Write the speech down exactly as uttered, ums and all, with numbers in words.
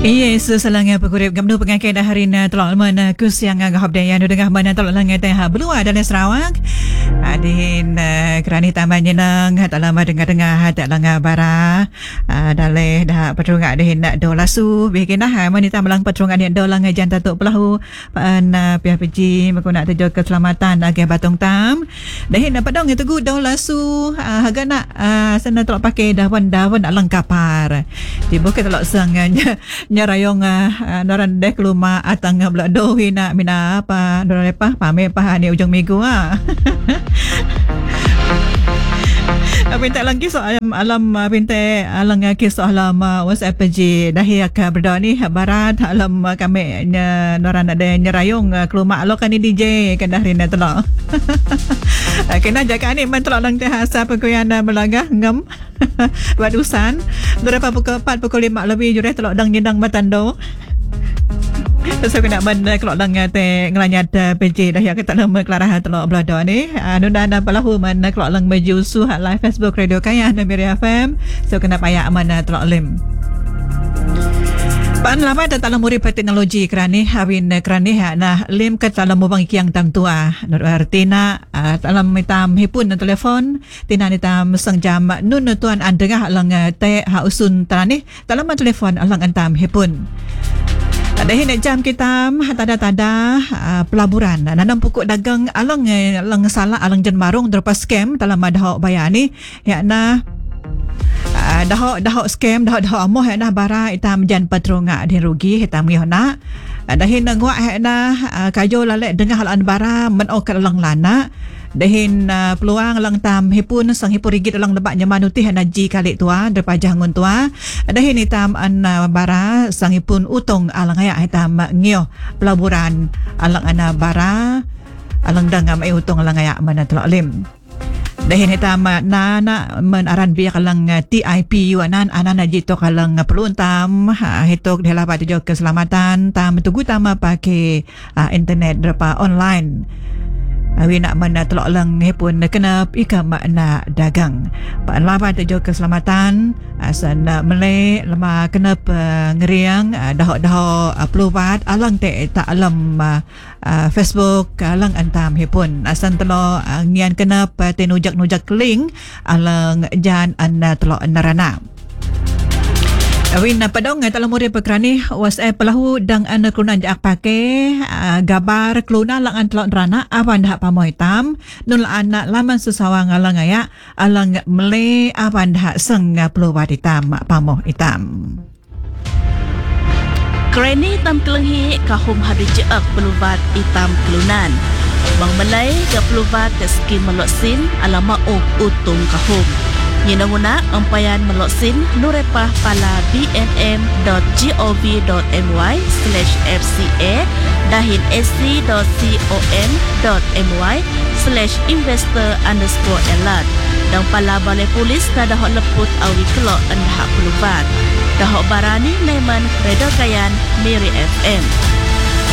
Yes, selangnya pengurip gamdu pengakai dah hari na telok mana kus yang ngahap daya nu dengah mana telok langai teh belua dalam Sarawak. Adin kerani tamannya nang hat lama dengar-dengar tak langgar bara. Daleh dah patrungak dah nak do lasu bikin dah manita melang patrungak dia do langai jantan tok pelahu pan pihak P G mako nak tuju keselamatan age Batong Tam. Dah nak padang tegu do lasu haga nak sana telok pakai dah pun dah pun nak lengkapar. Tiba ke telok sanganya nyarayong uh, noran deh keluma atang belado hina mina apa noran lepa pame pa ni ujung minggu ah. Pinta lagi soal alam pinta alang kisah alam WhatsApp je dah yak berdoa ni barat alam kami noran ada nyarayong keluma lo kan ni D J kan dah rina telok. Kena jaga ni man telok lang teh asa pekuyan melagah ngam badusan berapa pukul empat pukul lima lebih jureh telok dang nyedang matando. So kena benda kelok dang te ngelanyat P J dah ya kita lama kelarah telok belado ni anu dah ada pelahu mana kelok lang baju su live Facebook Radio Kaya dan Miri F M. So kena payah mana telok lim pan lama dan dalam muri teknologi kerani hawin kerani nah lim ke dalam mubang kiang tam tua nur artina dalam mitam hipun telefon tina nitam sang jam nun tuan andengah lang te ha usun trani dalam telefon lang antam hipun. Ada hinak jam kita tada-tada uh, pelaburan nanam pokok dagang alang alang salah alang jen marung terlepas scam dalam madhok bayani yakna uh, dahok dahok scam dahok dahok amoh yakna bara itam jan patrunga din rugi hitam ngihna ada hinak ngwa yakna uh, kajo lalek dengah halan bara menokal lang lana dahin uh, peluang lang tam hipun sang hipun rigit lang lebak nyaman utih naji kali tua derpajah ngun tua dahin hitam an uh, bara sang hipun utong alang ayak hitam ngio pelaburan alang ana bara alang dangam ai utong alang ayak mana telok lim dahin hitam na na men aran biak alang uh, T I P wanan anan naji tok alang uh, pelun tam uh, hitok dela pa tuju keselamatan tam tugu tama pakai uh, internet derpa online. Awi nak mana telok lang hepun kena ika makna dagang. Pak lama tuju keselamatan asan melek lama kena ngeriang dah-dah pelubat alang te tak alam Facebook alang antam hepun asan telok ngian kena tenujak-nujak link alang jan an telok narana. Awin na padong talang muri pekrani WhatsApp pelahu dang ana klunan jak pakai uh, gabar kluna lang an telok rana apan dah pamoy hitam nun anak laman susawang alang aya alang mele apan dah seng pelubat hitam pamoh hitam. Kerani tam kelenghi kahum habis jeak pelubat hitam kelunan. Bang melai ke pelubat ke skim meloksin alama ok utung kahum. Yenahuna umpayan meloksin nurepah pala bnm dot gov dot my slash fca dahin sc dot com dot my slash investor underscore alert dan pala balai polis na dahok leput awi kelok endahak pelubat dahok barani Naiman Redo Kayan Miri F M.